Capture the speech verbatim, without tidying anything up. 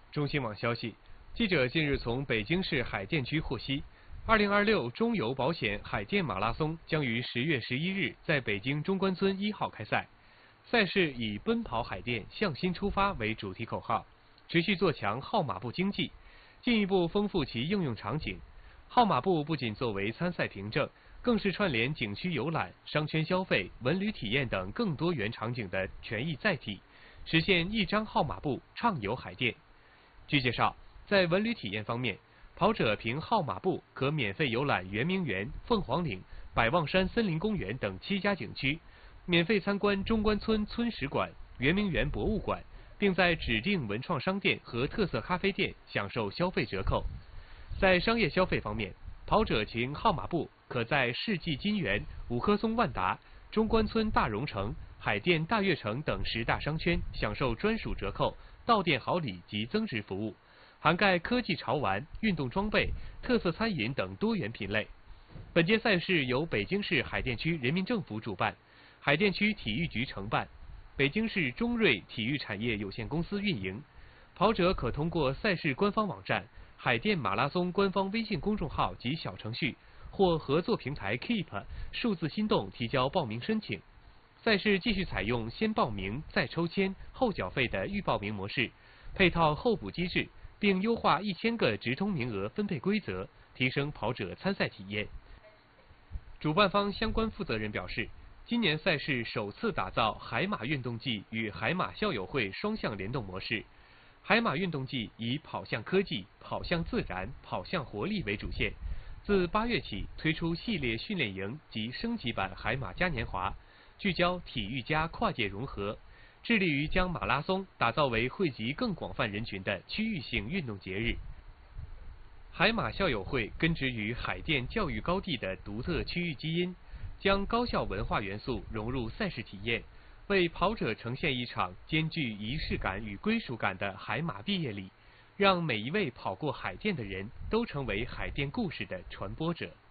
中新网消息，记者近日从北京市海淀区获悉，二零二六中邮保险海淀马拉松将于十月十一日在北京中关村一号开赛。赛事以“奔跑海淀，向心出发”为主题口号，持续做强号码布经济，进一步丰富其应用场景。号码布不仅作为参赛凭证，更是串联景区游览、商圈消费、文旅体验等更多元场景的权益载体，实现一张号码布畅游海淀。据介绍，在文旅体验方面，跑者凭号码布可免费游览圆明园、凤凰岭、百望山森林公园等七家景区，免费参观中关村村史馆、圆明园博物馆，并在指定文创商店和特色咖啡店享受消费折扣。在商业消费方面，跑者凭号码布可在世纪金源、五棵松万达、中关村大融城、海淀大悦城等十大商圈享受专属折扣、到店好礼及增值服务，涵盖科技潮玩、运动装备、特色餐饮等多元品类。本届赛事由北京市海淀区人民政府主办，海淀区体育局承办，北京市中瑞体育产业有限公司运营。跑者可通过赛事官方网站、海淀马拉松官方微信公众号及小程序或合作平台 Keep 数字心动提交报名申请。赛事继续采用先报名再抽签后缴费的预报名模式，配套候补机制，并优化一千个直通名额分配规则，提升跑者参赛体验。主办方相关负责人表示，今年赛事首次打造海马运动季与海马校友会双向联动模式。海马运动季以跑向科技、跑向自然、跑向活力为主线，自八月起推出系列训练营及升级版海马嘉年华，聚焦体育加跨界融合，致力于将马拉松打造为惠及更广泛人群的区域性运动节日。海马校友会根植于海淀教育高地的独特区域基因，将高校文化元素融入赛事体验，为跑者呈现一场兼具仪式感与归属感的海马毕业礼，让每一位跑过海淀的人都成为海淀故事的传播者。